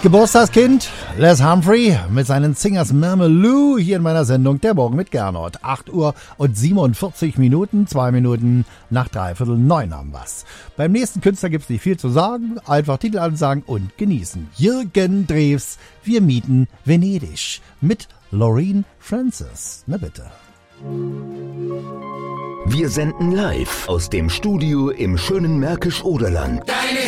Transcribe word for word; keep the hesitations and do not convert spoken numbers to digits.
Geburtstagskind Les Humphrey mit seinen Singers Mamalou hier in meiner Sendung Der Morgen mit Gernot. acht Uhr und siebenundvierzig Minuten, zwei Minuten nach dreiviertel neun haben wir's. Beim nächsten Künstler gibt's nicht viel zu sagen, einfach Titel ansagen und genießen. Jürgen Drews, Wir mieten Venedig mit Loreen Francis. Na bitte. Wir senden live aus dem Studio im schönen Märkisch-Oderland.